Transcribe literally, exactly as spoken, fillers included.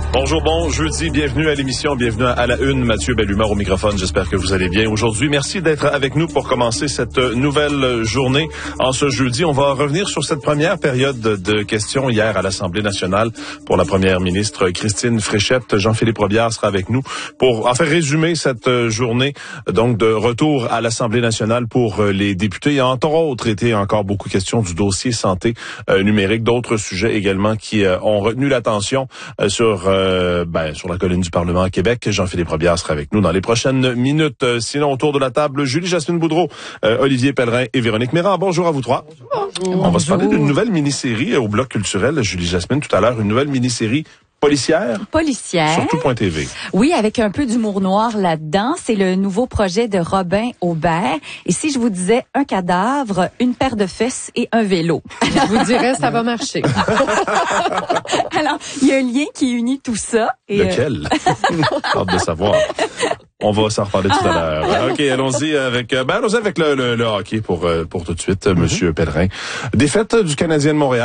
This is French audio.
Bonjour, bon jeudi, bienvenue à l'émission, bienvenue à la une. Mathieu Bellumeur au microphone, j'espère que vous allez bien aujourd'hui. Merci d'être avec nous pour commencer cette nouvelle journée. En ce jeudi, on va revenir sur cette première période de questions hier à l'Assemblée nationale pour la première ministre Christine Fréchette. Jean-Philippe Robillard sera avec nous pour en faire résumer cette journée donc de retour à l'Assemblée nationale pour les députés. Il y a entre autres été encore beaucoup de questions du dossier santé euh, numérique, d'autres sujets également qui euh, ont retenu l'attention euh, sur euh, Euh, ben, sur la colline du Parlement à Québec. Jean-Philippe Robillard sera avec nous dans les prochaines minutes. Euh, sinon, autour de la table, Julie-Jasmine Boudreau, euh, Olivier Pellerin et Véronique Méran. Bonjour à vous trois. Bonjour. On va se parler d'une nouvelle mini-série au Bloc culturel. Julie-Jasmine, tout à l'heure, une nouvelle mini-série policière. Policière. Sur tout.T V. Oui, avec un peu d'humour noir là-dedans. C'est le nouveau projet de Robin Aubert. Et si je vous disais un cadavre, une paire de fesses et un vélo? Je vous dirais, ça va marcher. Alors, il y a un lien qui unit tout ça. Et Lequel? Euh... Hâte de savoir. On va s'en reparler tout à l'heure. OK, allons-y avec ben allons-y avec le, le, le hockey pour, pour tout de suite, mm-hmm. Monsieur Pellerin. Défaite du Canadien de Montréal.